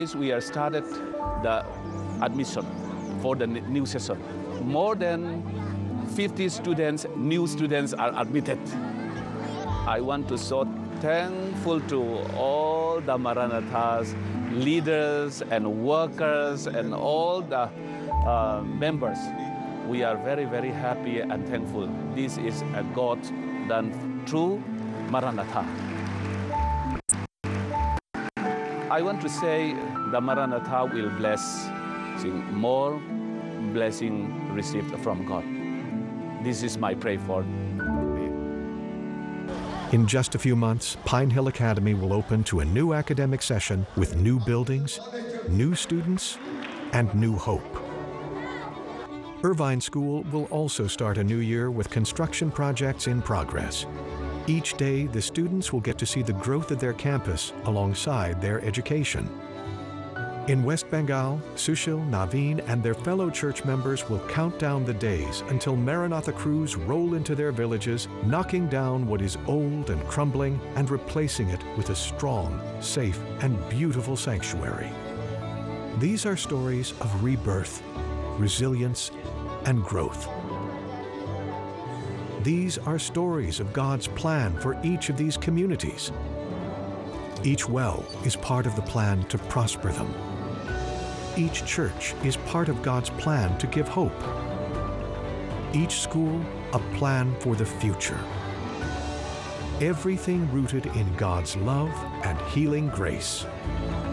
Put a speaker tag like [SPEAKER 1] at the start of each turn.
[SPEAKER 1] We are started the admission for the new session. More than 50 students, new students are admitted. I want to so thankful to all the Maranatha's leaders and workers and all the members. We are very, very happy and thankful. This is a God done through Maranatha. I want to say the Maranatha will bless, more blessing received from God. This is my prayer for.
[SPEAKER 2] In just a few months, Pine Hill Academy will open to a new academic session with new buildings, new students, and new hope. Irvine School will also start a new year with construction projects in progress. Each day, the students will get to see the growth of their campus alongside their education. In West Bengal, Sushil, Naveen, and their fellow church members will count down the days until Maranatha crews roll into their villages, knocking down what is old and crumbling and replacing it with a strong, safe, and beautiful sanctuary. These are stories of rebirth, resilience, and growth. These are stories of God's plan for each of these communities. Each well is part of the plan to prosper them. Each church is part of God's plan to give hope. Each school, a plan for the future. Everything rooted in God's love and healing grace.